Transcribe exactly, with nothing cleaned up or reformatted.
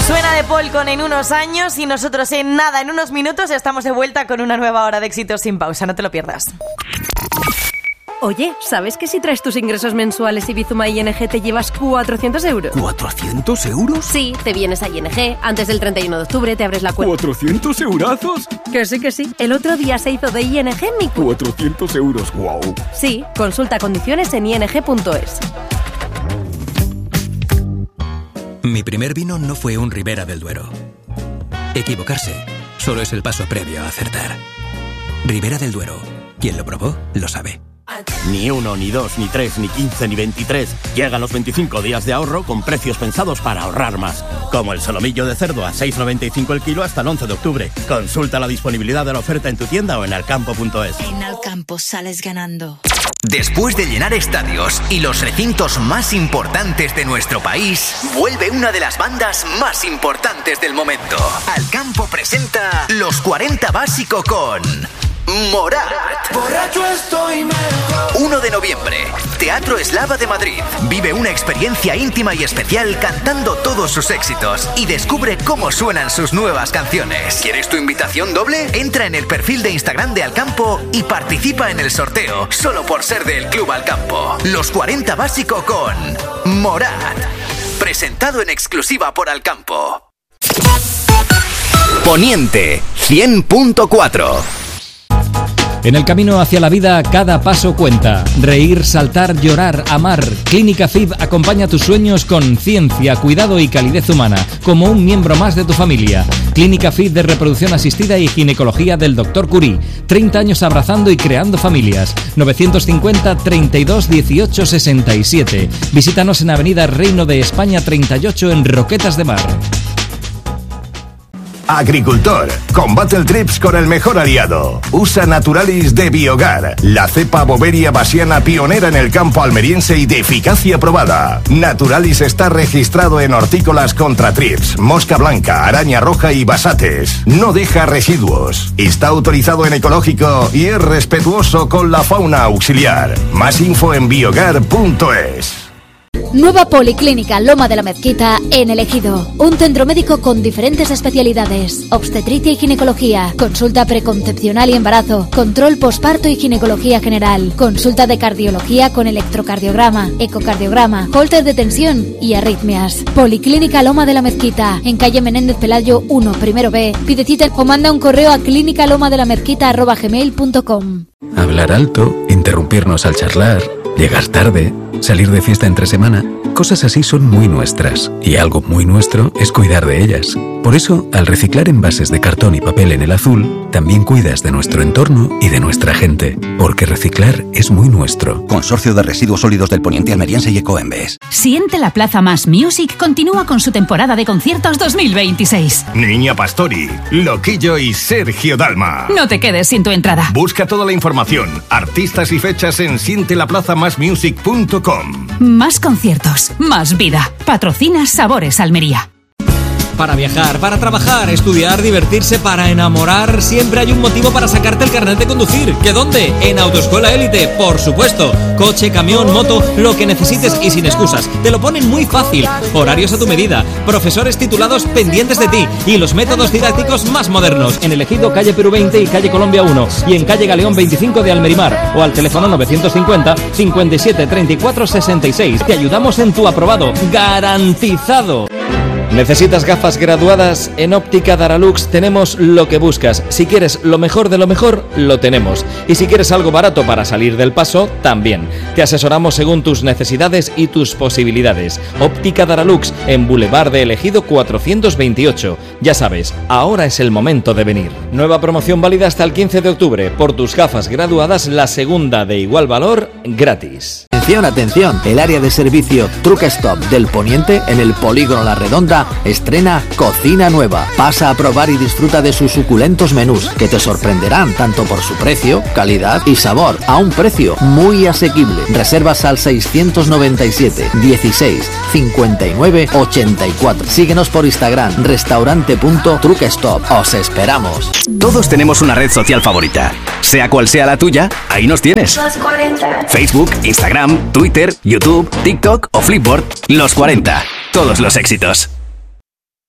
Suena de Paul con En unos años y nosotros en nada, en unos minutos estamos de vuelta con una nueva hora de éxitos sin pausa. No te lo pierdas. Oye, ¿sabes que si traes tus ingresos mensuales y Bizuma I N G te llevas cuatrocientos euros? ¿cuatrocientos euros? Sí, te vienes a I N G, antes del treinta y uno de octubre te abres la cuenta. ¿cuatrocientos eurazos? Que sí, que sí. El otro día se hizo de I N G mi cuenta. cuatrocientos euros, wow. Sí, consulta condiciones en i n g punto es. Mi primer vino no fue un Ribera del Duero. Equivocarse solo es el paso previo a acertar. Ribera del Duero. Quien lo probó, lo sabe. Ni uno, ni dos, ni tres, ni quince, ni veintitrés. Llegan los veinticinco días de ahorro con precios pensados para ahorrar más. Como el solomillo de cerdo a seis noventa y cinco el kilo hasta el once de octubre. Consulta la disponibilidad de la oferta en tu tienda o en alcampo punto es. En Alcampo sales ganando. Después de llenar estadios y los recintos más importantes de nuestro país, vuelve una de las bandas más importantes del momento. Alcampo presenta Los cuarenta Básico con Morat. Borracho estoy mejor. uno de noviembre, Teatro Eslava de Madrid. Vive una experiencia íntima y especial cantando todos sus éxitos y descubre cómo suenan sus nuevas canciones. ¿Quieres tu invitación doble? Entra en el perfil de Instagram de Alcampo y participa en el sorteo solo por ser del Club Alcampo. Los cuarenta Básico con Morat. Presentado en exclusiva por Alcampo. Poniente cien punto cuatro. En el camino hacia la vida, cada paso cuenta. Reír, saltar, llorar, amar. Clínica F I B acompaña tus sueños con ciencia, cuidado y calidez humana, como un miembro más de tu familia. Clínica F I B de reproducción asistida y ginecología del doctor Curie. treinta años abrazando y creando familias. novecientos cincuenta, treinta y dos, dieciocho, sesenta y siete. Visítanos en Avenida Reino de España treinta y ocho en Roquetas de Mar. Agricultor, combate el trips con el mejor aliado. Usa Naturalis de Biogar, la cepa Boveria basiana pionera en el campo almeriense y de eficacia probada. Naturalis está registrado en hortícolas contra trips, mosca blanca, araña roja y basates. No deja residuos. Está autorizado en ecológico y es respetuoso con la fauna auxiliar. Más info en biogar punto es. Nueva Policlínica Loma de la Mezquita en El Ejido. Un centro médico con diferentes especialidades: obstetricia y ginecología, consulta preconcepcional y embarazo, control posparto y ginecología general, consulta de cardiología con electrocardiograma, ecocardiograma, holter de tensión y arritmias. Policlínica Loma de la Mezquita, en calle Menéndez Pelayo uno, primero B. Pide cita o manda un correo a clínica loma de la mezquita arroba gmail punto com. Hablar alto, interrumpirnos al charlar, llegar tarde, salir de fiesta entre semana, cosas así son muy nuestras, y algo muy nuestro es cuidar de ellas. Por eso, al reciclar envases de cartón y papel en el azul, también cuidas de nuestro entorno y de nuestra gente, porque reciclar es muy nuestro. Consorcio de Residuos Sólidos del Poniente Almeriense y Ecoembes. Siente la Plaza Más Music continúa con su temporada de conciertos dos mil veintiséis. Niña Pastori, Loquillo y Sergio Dalma. No te quedes sin tu entrada. Busca toda la información, artistas y fechas en siente la plaza más music punto com. Más conciertos, más vida. Patrocina Sabores Almería. Para viajar, para trabajar, estudiar, divertirse, para enamorar, siempre hay un motivo para sacarte el carnet de conducir. ¿Qué dónde? En Autoescuela Élite, por supuesto. Coche, camión, moto, lo que necesites y sin excusas. Te lo ponen muy fácil. Horarios a tu medida, profesores titulados pendientes de ti y los métodos didácticos más modernos. En El Ejido, calle Perú veinte y calle Colombia uno y en calle Galeón veinticinco de Almerimar o al teléfono novecientos cincuenta, cincuenta y siete, treinta y cuatro, sesenta y seis. Te ayudamos en tu aprobado. ¡Garantizado! ¿Necesitas gafas graduadas? En Óptica Daralux tenemos lo que buscas. Si quieres lo mejor de lo mejor, lo tenemos. Y si quieres algo barato para salir del paso, también. Te asesoramos según tus necesidades y tus posibilidades. Óptica Daralux, en Boulevard de El Ejido cuatrocientos veintiocho. Ya sabes, ahora es el momento de venir. Nueva promoción válida hasta el quince de octubre. Por tus gafas graduadas, la segunda de igual valor, gratis. Atención, atención, el área de servicio Truck Stop del Poniente en el Polígono La Redonda estrena cocina nueva. Pasa a probar y disfruta de sus suculentos menús que te sorprenderán tanto por su precio, calidad y sabor a un precio muy asequible. Reservas al seiscientos noventa y siete, dieciséis, cincuenta y nueve, ochenta y cuatro. Síguenos por Instagram, restaurante punto truck stop. Os esperamos. Todos tenemos una red social favorita. Sea cual sea la tuya, ahí nos tienes. Los cuarenta. Facebook, Instagram, Twitter, YouTube, TikTok o Flipboard. Los cuarenta. Todos los éxitos.